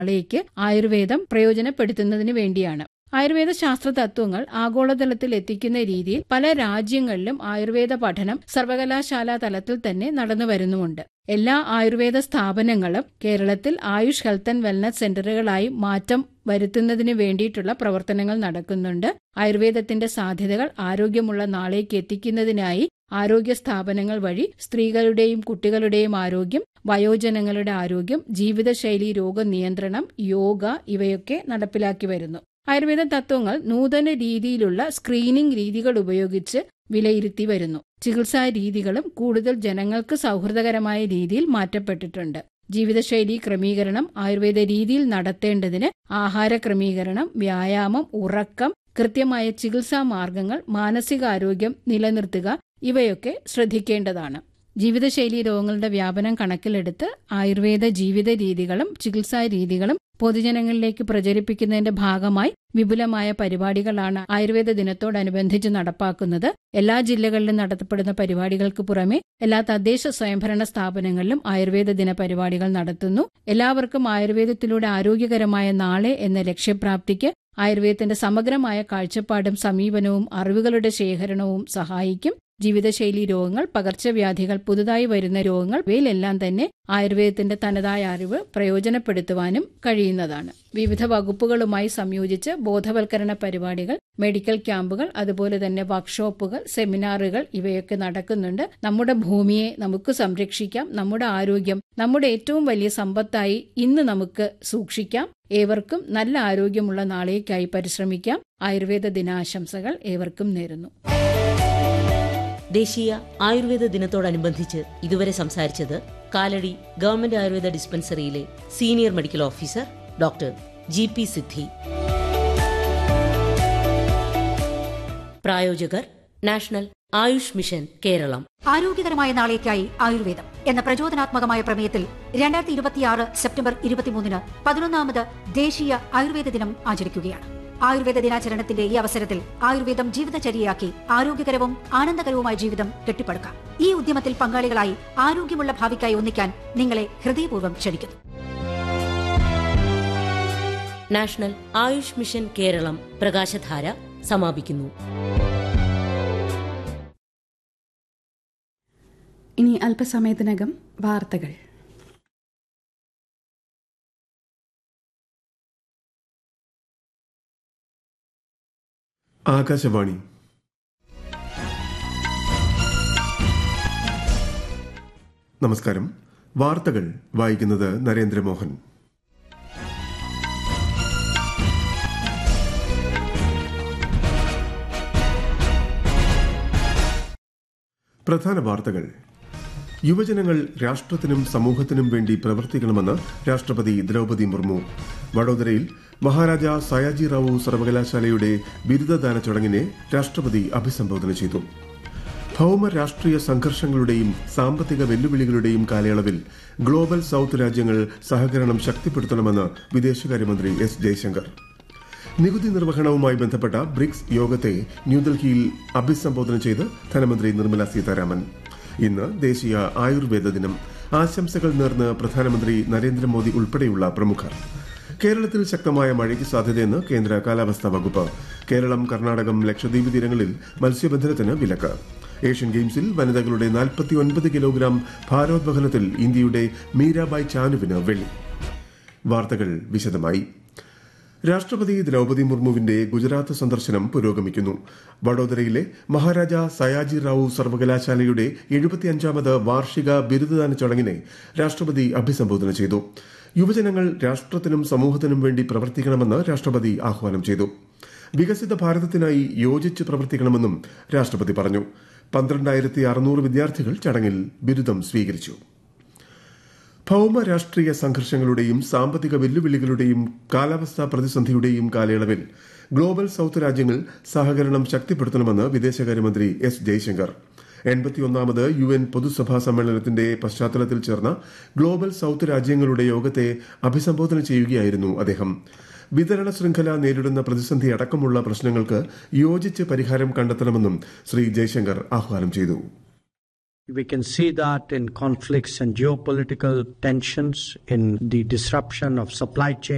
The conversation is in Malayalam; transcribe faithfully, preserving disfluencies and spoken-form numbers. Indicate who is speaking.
Speaker 1: നാളേക്ക് ആയുർവേദം പ്രയോജനപ്പെടുത്തുന്നതിന് വേണ്ടിയാണ്. ആയുർവേദ ശാസ്ത്ര തത്വങ്ങൾ ആഗോളതലത്തിൽ എത്തിക്കുന്ന രീതിയിൽ പല രാജ്യങ്ങളിലും ആയുർവേദ പഠനം സർവകലാശാലാ തലത്തിൽ തന്നെ നടന്നു വരുന്നുമുണ്ട്. എല്ലാ ആയുർവേദ സ്ഥാപനങ്ങളും കേരളത്തിൽ ആയുഷ് ഹെൽത്ത് ആൻഡ് വെൽനസ് സെന്ററുകളായി മാറ്റം വരുത്തുന്നതിന് വേണ്ടിയിട്ടുള്ള പ്രവർത്തനങ്ങൾ നടക്കുന്നുണ്ട്. ആയുർവേദത്തിന്റെ സാധ്യതകൾ ആരോഗ്യമുള്ള നാളേക്ക് എത്തിക്കുന്നതിനായി ആരോഗ്യ സ്ഥാപനങ്ങൾ വഴി സ്ത്രീകളുടെയും കുട്ടികളുടെയും ആരോഗ്യം, വയോജനങ്ങളുടെ ആരോഗ്യം, ജീവിതശൈലി രോഗനിയന്ത്രണം, യോഗ ഇവയൊക്കെ നടപ്പിലാക്കി വരുന്നു. ആയുർവേദ തത്വങ്ങൾ നൂതന രീതിയിലുള്ള സ്ക്രീനിംഗ് രീതികൾ ഉപയോഗിച്ച് വിലയിരുത്തി വരുന്നു. ചികിത്സാ രീതികളും കൂടുതൽ ജനങ്ങൾക്ക് സൗഹൃദകരമായ രീതിയിൽ മാറ്റപ്പെട്ടിട്ടുണ്ട്. ജീവിതശൈലി ക്രമീകരണം ആയുർവേദ രീതിയിൽ നടത്തേണ്ടതിന് ആഹാര ക്രമീകരണം, വ്യായാമം, ഉറക്കം, കൃത്യമായ ചികിത്സാ മാർഗങ്ങൾ, മാനസികാരോഗ്യം നിലനിർത്തുക ഇവയൊക്കെ ശ്രദ്ധിക്കേണ്ടതാണ്. ജീവിതശൈലി രോഗങ്ങളുടെ വ്യാപനം കണക്കിലെടുത്ത് ആയുർവേദ ജീവിത രീതികളും ചികിത്സാ രീതികളും പൊതുജനങ്ങളിലേക്ക് പ്രചരിപ്പിക്കുന്നതിന്റെ ഭാഗമായി വിപുലമായ പരിപാടികളാണ് ആയുർവേദ ദിനത്തോടനുബന്ധിച്ച് നടപ്പാക്കുന്നത്. എല്ലാ ജില്ലകളിലും നടത്തപ്പെടുന്ന പരിപാടികൾക്ക് പുറമെ എല്ലാ തദ്ദേശ സ്വയംഭരണ സ്ഥാപനങ്ങളിലും ആയുർവേദ ദിന പരിപാടികൾ നടത്തുന്നു. എല്ലാവർക്കും ആയുർവേദത്തിലൂടെ ആരോഗ്യകരമായ നാളെ എന്ന ലക്ഷ്യപ്രാപ്തിക്ക് ആയുർവേദത്തിന്റെ സമഗ്രമായ കാഴ്ചപ്പാടും സമീപനവും അറിവുകളുടെ ശേഖരണവും സഹായിക്കും. ജീവിതശൈലി രോഗങ്ങൾ, പകർച്ചവ്യാധികൾ, പുതുതായി വരുന്ന രോഗങ്ങൾ ഇവയിലെല്ലാം തന്നെ ആയുർവേദത്തിന്റെ തനതായ അറിവ് പ്രയോജനപ്പെടുത്തുവാനും കഴിയുന്നതാണ്. വിവിധ വകുപ്പുകളുമായി സംയോജിച്ച് ബോധവൽക്കരണ പരിപാടികൾ, മെഡിക്കൽ ക്യാമ്പുകൾ, അതുപോലെ തന്നെ വർക്ക്ഷോപ്പുകൾ, സെമിനാറുകൾ ഇവയൊക്കെ നടക്കുന്നുണ്ട്. നമ്മുടെ ഭൂമിയെ നമുക്ക് സംരക്ഷിക്കാം. നമ്മുടെ ആരോഗ്യം നമ്മുടെ ഏറ്റവും വലിയ സമ്പത്തായി ഇന്ന് നമുക്ക് സൂക്ഷിക്കാം. ഏവർക്കും നല്ല ആരോഗ്യമുള്ള നാളേക്കായി പരിശ്രമിക്കാം. ആയുർവേദ ദിനാശംസകൾ ഏവർക്കും നേരുന്നു.
Speaker 2: ദേശീയ ആയുർവേദ ദിനത്തോടനുബന്ധിച്ച് ഇതുവരെ സംസാരിച്ചത് Kalady government Ayurveda ഡിസ്പെൻസറിയിലെ senior medical officer doctor G P സിദ്ധി. പ്രായോജകർ നാഷണൽ ആയുഷ് മിഷൻ കേരളം.
Speaker 3: ആരോഗ്യകരമായ നാളേക്കായി ആയുർവേദം എന്ന പ്രചോദനാത്മകമായ പ്രമേയത്തിൽ രണ്ടായിരത്തി ഇരുപത്തിയാറ് സെപ്റ്റംബർ ഇരുപത്തിമൂന്നിന് പതിനൊന്നാമത് ദേശീയ ആയുർവേദ ദിനം ആചരിക്കുകയാണ്. ആയുർവേദ ദിനാചരണത്തിന്റെ ഈ അവസരത്തിൽ ആയുർവേദം ജീവിതചര്യയാക്കി ആരോഗ്യകരവും ആനന്ദകരവുമായ ജീവിതം കെട്ടിപ്പടുക്കാം. ഈ ഉദ്യമത്തിൽ പങ്കാളികളായി ആരോഗ്യമുള്ള ഭാവിക്കായി ഒന്നിക്കാൻ നിങ്ങളെ ഹൃദയപൂർവ്വം ക്ഷണിക്കുന്നു.
Speaker 2: നാഷണൽ ആയുഷ് മിഷൻ കേരളം പ്രകാശധാര സമാപിക്കുന്നു.
Speaker 4: ഇനി അല്പസമയത്തിനകം വാർത്തകൾ.
Speaker 5: ആകാശവാണി. നമസ്കാരം. വാർത്തകൾ വായിക്കുന്നത് നരേന്ദ്രമോഹൻ. പ്രധാന വാർത്തകൾ. യുവജനങ്ങൾ രാഷ്ട്രത്തിനും സമൂഹത്തിനും വേണ്ടി പ്രവർത്തിക്കണമെന്ന് രാഷ്ട്രപതി ദ്രൌപദി മുർമു. വഡോദരയിൽ മഹാരാജ സയാജി റാവു സർവകലാശാലയുടെ ബിരുദദാന ചടങ്ങിനെ രാഷ്ട്രപതി അഭിസംബോധന ചെയ്തു. ഭൌമ രാഷ്ട്രീയ സംഘർഷങ്ങളുടെയും സാമ്പത്തിക വെല്ലുവിളികളുടെയും കാലയളവിൽ ഗ്ലോബൽ സൌത്ത് രാജ്യങ്ങൾ സഹകരണം ശക്തിപ്പെടുത്തണമെന്ന് വിദേശകാര്യമന്ത്രി എസ് ജയശങ്കർ. നികുതി നിർവഹണവുമായി ബന്ധപ്പെട്ട ബ്രിക്സ് യോഗത്തെ ന്യൂഡൽഹിയിൽ അഭിസംബോധന ചെയ്ത് ധനമന്ത്രി നിർമ്മല സീതാരാമൻ. ഇന്ന് ദേശീയ ആയുർവേദ ദിനം. ആശംസകൾ നേർന്ന് പ്രധാനമന്ത്രി നരേന്ദ്രമോദി ഉൾപ്പെടെയുള്ള പ്രമുഖർ. കേരളത്തിൽ ശക്തമായ മഴയ്ക്ക് സാധ്യതയെന്ന് കേന്ദ്ര കാലാവസ്ഥാ വകുപ്പ്. കേരളം, കർണാടകം, ലക്ഷദ്വീപ് തീരങ്ങളിൽ മത്സ്യബന്ധനത്തിന് വിലക്ക്. ഏഷ്യൻ ഗെയിംസിൽ വനിതകളുടെ നാൽപ്പത്തിയൊൻപത് കിലോഗ്രാം ഭാരോദ്വഹനത്തിൽ ഇന്ത്യയുടെ മീരാബായ് ചാനുവിന് വെള്ളി. വാർത്തകൾ വിശദമായി. രാഷ്ട്രപതി ദ്രൌപദി മുർമുവിന്റെ ഗുജറാത്ത് സന്ദർശനം പുരോഗമിക്കുന്നു. വഡോദരയിലെ മഹാരാജ സയാജി റാവു സർവകലാശാലയുടെ എഴുപത്തിയഞ്ചാമത് വാർഷിക ബിരുദദാന ചടങ്ങിനെ രാഷ്ട്രപതി അഭിസംബോധന ചെയ്തു. യുവജനങ്ങൾ രാഷ്ട്രത്തിനും സമൂഹത്തിനും വേണ്ടി പ്രവർത്തിക്കണമെന്ന് രാഷ്ട്രപതി ആഹ്വാനം ചെയ്തു. വികസിത ഭാരതത്തിനായി യോജിച്ച് പ്രവർത്തിക്കണമെന്നും രാഷ്ട്രപതി പറഞ്ഞു. പന്ത്രണ്ടായിരത്തി അറുന്നൂറ് വിദ്യാർത്ഥികൾ ചടങ്ങിൽ ബിരുദം സ്വീകരിച്ചു. ഭൌമ രാഷ്ട്രീയ സംഘർഷങ്ങളുടെയും സാമ്പത്തിക വെല്ലുവിളികളുടെയും കാലാവസ്ഥാ പ്രതിസന്ധിയുടെയും കാലയളവിൽ ഗ്ലോബൽ സൌത്ത് രാജ്യങ്ങൾ സഹകരണം ശക്തിപ്പെടുത്തണമെന്ന് വിദേശകാര്യമന്ത്രി എസ് ജയശങ്കർ. എൺപത്തിയൊന്നാമത് യു എൻ പൊതുസഭാ സമ്മേളനത്തിന്റെ പശ്ചാത്തലത്തിൽ ചേർന്ന ഗ്ലോബൽ സൌത്ത് രാജ്യങ്ങളുടെ യോഗത്തെ അഭിസംബോധന ചെയ്യുകയായിരുന്നു അദ്ദേഹം. വിതരണ ശൃംഖല നേരിടുന്ന പ്രതിസന്ധി അടക്കമുള്ള പ്രശ്നങ്ങൾക്ക് യോജിച്ച് പരിഹാരം കണ്ടെത്തണമെന്നും ശ്രീ ജയശങ്കർ ആഹ്വാനം ചെയ്തു.
Speaker 6: We can see that in conflicts and geopolitical tensions, in the disruption of supply chain